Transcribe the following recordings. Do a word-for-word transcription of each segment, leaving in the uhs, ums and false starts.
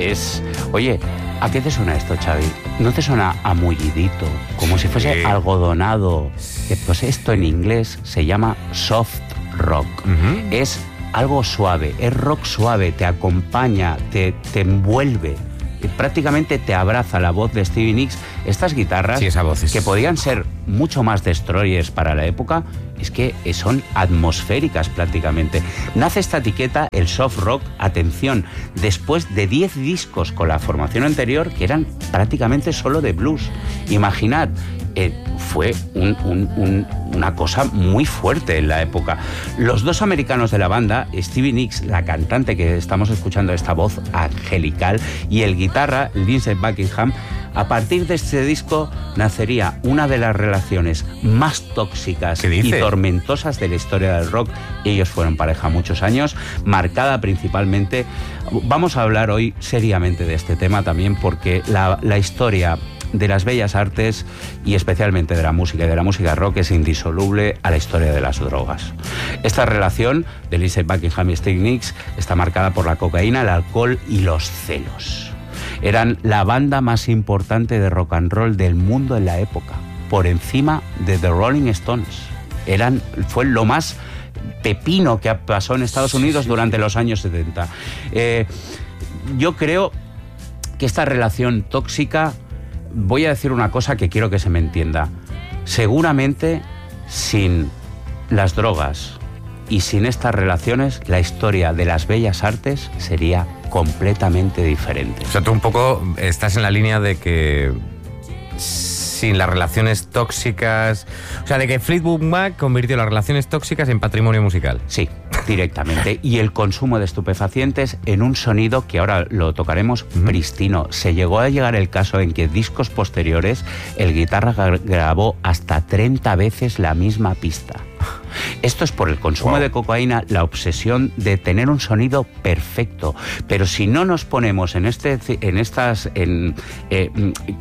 es... Oye, ¿a qué te suena esto, Xavi? ¿No te suena a mullidito? Como si fuese Sí. algodonado. Que, pues esto en inglés se llama soft rock. Uh-huh. Es algo suave, es rock suave, te acompaña, te, te envuelve. Prácticamente te abraza la voz de Stevie Nicks. Estas guitarras, sí, esa voz es... que podían ser mucho más destroyers para la época, es que son atmosféricas prácticamente. Nace esta etiqueta, el soft rock, atención, después de diez discos con la formación anterior que eran prácticamente solo de blues. Imaginad, eh, fue un, un, un, una cosa muy fuerte en la época. Los dos americanos de la banda, Stevie Nicks, la cantante que estamos escuchando, esta voz angelical, y el guitarra, Lindsey Buckingham, a partir de este disco nacería una de las relaciones más tóxicas y tormentosas de la historia del rock. Ellos fueron pareja muchos años, marcada principalmente... Vamos a hablar hoy seriamente de este tema también, porque la, la historia de las bellas artes y especialmente de la música y de la música rock es indisoluble a la historia de las drogas. Esta relación de Lindsey Buckingham y Stevie Nicks está marcada por la cocaína, el alcohol y los celos. Eran la banda más importante de rock and roll del mundo en la época, por encima de The Rolling Stones. Eran, fue lo más pepino que pasó en Estados Unidos durante los años setenta. Eh, yo creo que esta relación tóxica, voy a decir una cosa que quiero que se me entienda. Seguramente, sin las drogas y sin estas relaciones, la historia de las bellas artes sería completamente diferente. O sea, tú un poco estás en la línea de que sin las relaciones tóxicas... O sea, de que Fleetwood Mac convirtió las relaciones tóxicas en patrimonio musical. Sí, directamente. Y el consumo de estupefacientes en un sonido que ahora lo tocaremos, uh-huh, pristino. Se llegó a llegar el caso en que discos posteriores el guitarra grabó hasta treinta veces la misma pista. Esto es por el consumo, wow, de cocaína, la obsesión de tener un sonido perfecto. Pero si no nos ponemos en este, en estas, en, eh,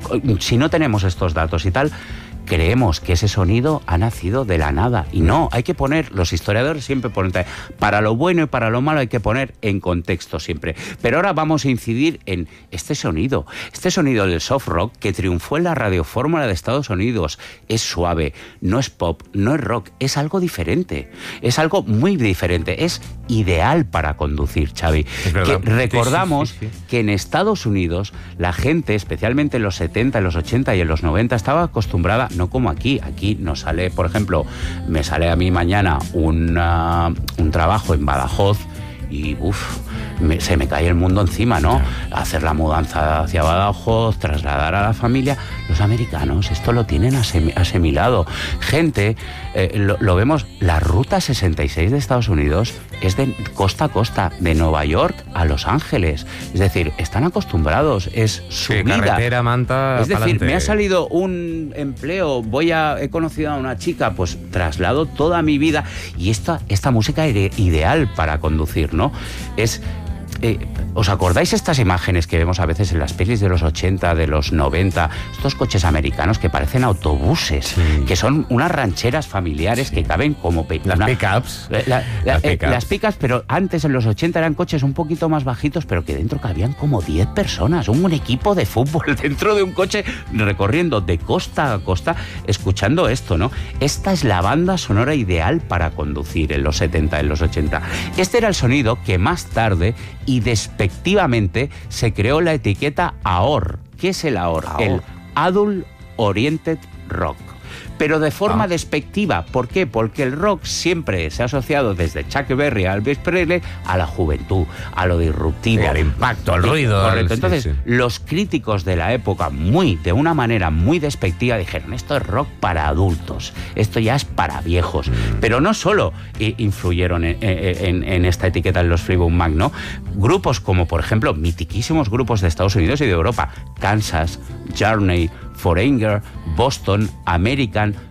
si no tenemos estos datos y tal, creemos que ese sonido ha nacido de la nada. Y no, hay que poner, los historiadores siempre ponen, para lo bueno y para lo malo hay que poner en contexto siempre. Pero ahora vamos a incidir en este sonido. Este sonido del soft rock que triunfó en la radiofórmula de Estados Unidos. Es suave, no es pop, no es rock, es algo diferente. Es algo muy diferente. Es ideal para conducir, Xavi. Que recordamos, sí, sí, sí, sí, que en Estados Unidos la gente, especialmente en los setenta, en los ochenta y en los noventa, estaba acostumbrada, no como aquí. Aquí nos sale, por ejemplo, me sale a mí mañana un, uh, un trabajo en Badajoz y uff, me, se me cae el mundo encima, ¿no? Hacer la mudanza hacia Badajoz, trasladar a la familia. Los americanos esto lo tienen asim- asimilado. Gente, eh, lo, lo vemos, la ruta sesenta y seis de Estados Unidos es de costa a costa, de Nueva York a Los Ángeles. Es decir, están acostumbrados, es su sí, vida. Carretera, Manta, es decir, pa'lante. Me ha salido un empleo, voy a, he conocido a una chica, pues traslado toda mi vida. Y esta, esta música es ideal para conducir, ¿no? Es... Eh, ¿os acordáis estas imágenes que vemos a veces en las pelis de los ochenta, de los noventa? Estos coches americanos que parecen autobuses, sí, que son unas rancheras familiares, sí, que caben como... Pe- las una, pickups. La, la, las eh, pickups. Las pickups, pero antes en los ochenta eran coches un poquito más bajitos, pero que dentro cabían como diez personas, un equipo de fútbol dentro de un coche recorriendo de costa a costa, escuchando esto, ¿no? Esta es la banda sonora ideal para conducir en los setenta, en los ochenta. Este era el sonido que más tarde y despectivamente se creó la etiqueta A O R. ¿Qué es el A O R? A O R. El Adult Oriented Rock. Pero de forma ah. despectiva. ¿Por qué? Porque el rock siempre se ha asociado desde Chuck Berry a Elvis Presley a la juventud, a lo disruptivo, sí, al impacto, al ruido. Correcto. Al... Entonces, sí, sí. los críticos de la época, muy de una manera muy despectiva, dijeron, esto es rock para adultos, esto ya es para viejos. Mm. Pero no solo influyeron en, en, en esta etiqueta en los Fleetwood Mac, ¿no? Grupos como, por ejemplo, mitiquísimos grupos de Estados Unidos y de Europa, Kansas, Journey, Foreigner, Boston, American,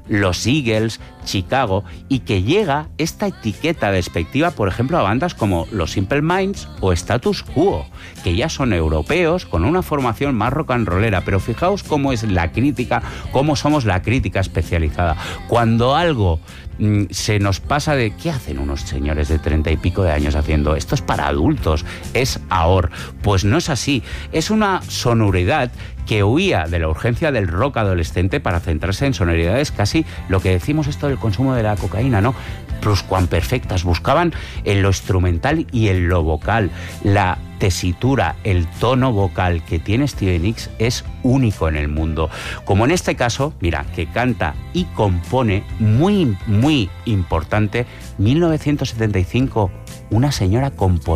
los Eagles, Chicago, y que llega esta etiqueta despectiva, por ejemplo, a bandas como los Simple Minds o Status Quo, que ya son europeos con una formación más rock and rollera. Pero fijaos cómo es la crítica, cómo somos la crítica especializada. Cuando algo mmm, se nos pasa de ¿qué hacen unos señores de treinta y pico de años haciendo? Esto es para adultos, es ahora. Pues no es así, es una sonoridad que huía de la urgencia del rock adolescente para centrarse en sonoridades casi lo que decimos esto del consumo de la cocaína, ¿no? Pluscuamperfectas, buscaban en lo instrumental y en lo vocal. La tesitura, el tono vocal que tiene Stevie Nicks es único en el mundo. Como en este caso, mira, que canta y compone, muy, muy importante, mil novecientos setenta y cinco, una señora compositora.